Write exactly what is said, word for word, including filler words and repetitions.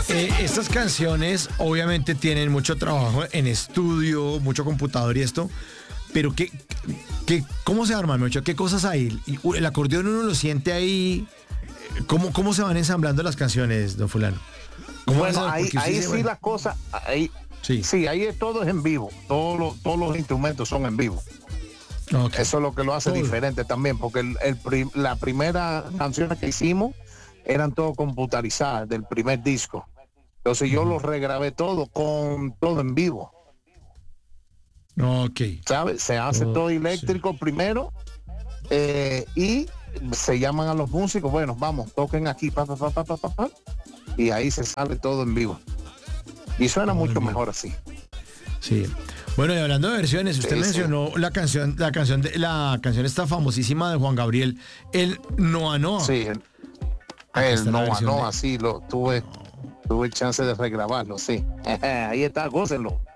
Eh, estas canciones obviamente tienen mucho trabajo en estudio, mucho computador y esto, pero ¿qué, qué, ¿cómo se arman, Mecho? ¿Qué cosas hay? Y, uh, El acordeón uno lo siente ahí. ¿Cómo, cómo se van ensamblando las canciones, don Fulano? ¿Cómo Bueno, hacen? ahí, Porque usted ahí dice, sí bueno, la cosa, ahí, sí. sí, ahí es- todo es en vivo, todos los, todos los instrumentos son en vivo. Ok. Eso es lo que lo hace Todo. diferente también, porque el, el prim- la primera canción que hicimos eran todo computarizadas del primer disco. Entonces yo lo regrabé todo con todo en vivo, Ok. ¿sabes? Se hace Oh, todo sí. eléctrico primero eh, y se llaman a los músicos, bueno, vamos, toquen aquí, pa, pa, pa, pa, pa, pa, pa, y ahí se sale todo en vivo. Y suena Todo en mucho vivo. mejor así. Sí. Bueno, y hablando de versiones, usted Sí, sí. mencionó la canción, la canción de la canción esta famosísima de Juan Gabriel, el Noa Noa. Sí, el, Aquí está el la no, versión no, de- así lo tuve, tuve chance de regrabarlo, sí. Ahí está, gócenlo.